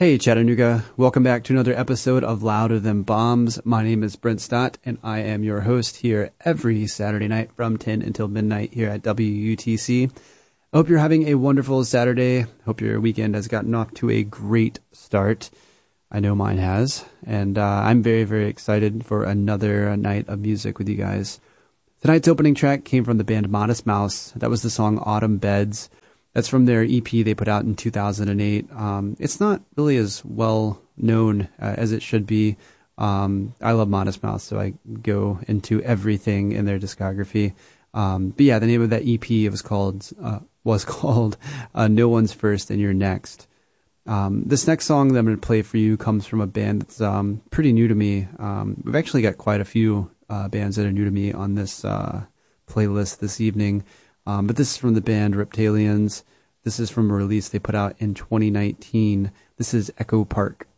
Hey Chattanooga, welcome back to another episode of Louder Than Bombs. My name is Brent Stott and I am your host here every Saturday night from 10 until midnight here at WUTC. I hope you're having a wonderful Saturday. Hope your weekend has gotten off to a great start. I know mine has, and I'm very, very excited for another night of music with you guys. Tonight's opening track came from the band Modest Mouse. That was the song Autumn Beds. That's from their EP they put out in 2008. It's not really as well known as it should be. I love Modest Mouse, so I go into everything in their discography. But yeah, the name of that EP was called No One's First and You're Next. This next song that I'm going to play for you comes from a band that's pretty new to me. We've actually got quite a few bands that are new to me on this playlist this evening. But this is from the band Reptalians. This is from a release they put out in 2019. This is Echo Park.